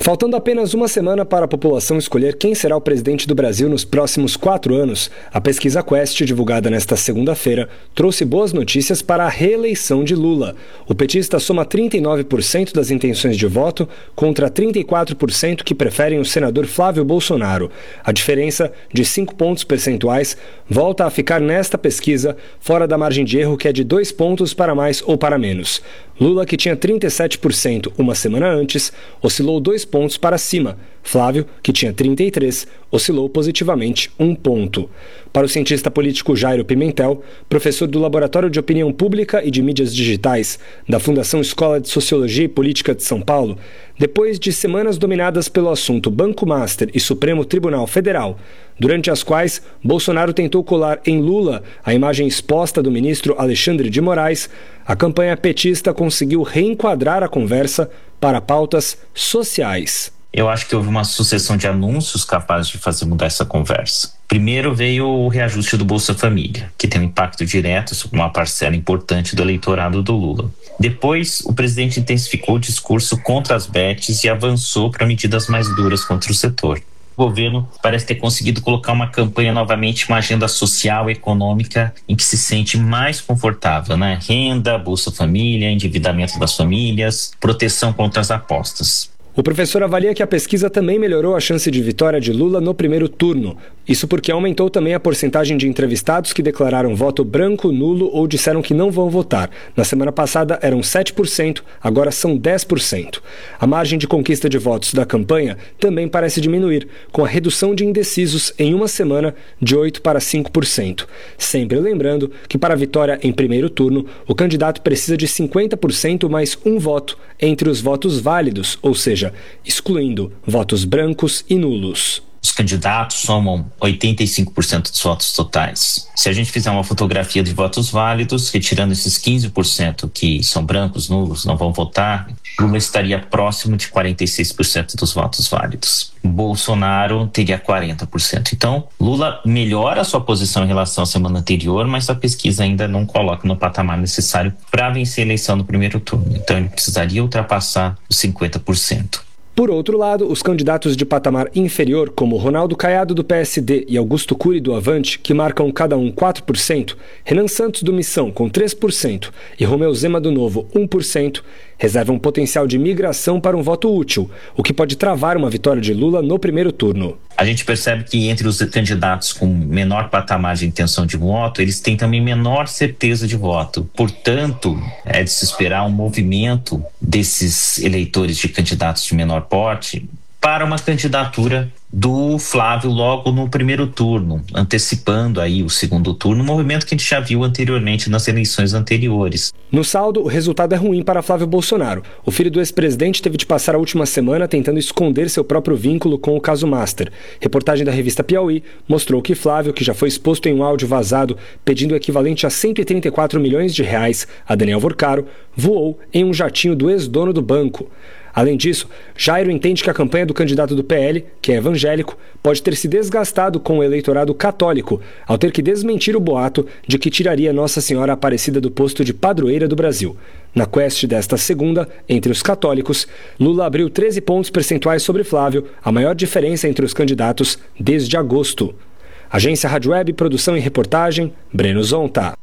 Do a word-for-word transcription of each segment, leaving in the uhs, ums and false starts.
Faltando apenas uma semana para a população escolher quem será o presidente do Brasil nos próximos quatro anos, a pesquisa Quest, divulgada nesta segunda-feira, trouxe boas notícias para a reeleição de Lula. O petista soma trinta e nove por cento das intenções de voto contra trinta e quatro por cento que preferem o senador Flávio Bolsonaro. A diferença, de cinco pontos percentuais, volta a ficar nesta pesquisa fora da margem de erro, que é de dois pontos para mais ou para menos. Lula, que tinha trinta e sete por cento uma semana antes, oscilou dois pontos para cima. Flávio, que tinha trinta e três por cento, oscilou positivamente um ponto. Para o cientista político Jairo Pimentel, professor do Laboratório de Opinião Pública e de Mídias Digitais da Fundação Escola de Sociologia e Política de São Paulo, depois de semanas dominadas pelo assunto Banco Master e Supremo Tribunal Federal, durante as quais Bolsonaro tentou colar em Lula a imagem exposta do ministro Alexandre de Moraes, a campanha petista conseguiu reenquadrar a conversa para pautas sociais. Eu acho que houve uma sucessão de anúncios capazes de fazer mudar essa conversa. Primeiro veio o reajuste do Bolsa Família, que tem um impacto direto sobre uma parcela importante do eleitorado do Lula. Depois, o presidente intensificou o discurso contra as bets e avançou para medidas mais duras contra o setor. O governo parece ter conseguido colocar uma campanha novamente, uma agenda social e econômica em que se sente mais confortável, né? Renda, Bolsa Família, endividamento das famílias, proteção contra as apostas. O professor avalia que a pesquisa também melhorou a chance de vitória de Lula no primeiro turno. Isso porque aumentou também a porcentagem de entrevistados que declararam voto branco, nulo ou disseram que não vão votar. Na semana passada eram sete por cento, agora são dez por cento. A margem de conquista de votos da campanha também parece diminuir, com a redução de indecisos em uma semana de oito para cinco por cento. Sempre lembrando que para a vitória em primeiro turno, o candidato precisa de cinquenta por cento mais um voto entre os votos válidos, ou seja, excluindo votos brancos e nulos. Os candidatos somam oitenta e cinco por cento dos votos totais. Se a gente fizer uma fotografia de votos válidos, retirando esses quinze por cento que são brancos, nulos, não vão votar, Lula estaria próximo de quarenta e seis por cento dos votos válidos. Bolsonaro teria quarenta por cento. Então, Lula melhora a sua posição em relação à semana anterior, mas a pesquisa ainda não coloca no patamar necessário para vencer a eleição no primeiro turno. Então, ele precisaria ultrapassar os cinquenta por cento. Por outro lado, os candidatos de patamar inferior, como Ronaldo Caiado do P S D e Augusto Cury do Avante, que marcam cada um quatro por cento, Renan Santos do Missão com três por cento e Romeu Zema do Novo um por cento, reservam potencial de migração para um voto útil, o que pode travar uma vitória de Lula no primeiro turno. A gente percebe que entre os candidatos com menor patamar de intenção de voto, eles têm também menor certeza de voto. Portanto, é de se esperar um movimento desses eleitores de candidatos de menor porte para uma candidatura do Flávio logo no primeiro turno, antecipando aí o segundo turno, um movimento que a gente já viu anteriormente nas eleições anteriores. No saldo, o resultado é ruim para Flávio Bolsonaro. O filho do ex-presidente teve de passar a última semana tentando esconder seu próprio vínculo com o caso Master. Reportagem da revista Piauí mostrou que Flávio, que já foi exposto em um áudio vazado pedindo o equivalente a cento e trinta e quatro milhões de reais a Daniel Vorcaro, voou em um jatinho do ex-dono do banco. Além disso, Jairo entende que a campanha do candidato do P L, que é evangélico, pode ter se desgastado com o eleitorado católico, ao ter que desmentir o boato de que tiraria Nossa Senhora Aparecida do posto de padroeira do Brasil. Na Quest desta segunda, entre os católicos, Lula abriu treze pontos percentuais sobre Flávio, a maior diferença entre os candidatos desde agosto. Agência Rádio Web, produção e reportagem, Breno Zonta.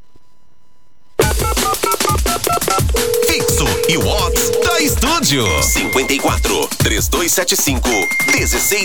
Fixo e Watts da Estúdio. cinquenta e quatro, três dois sete cinco, um seis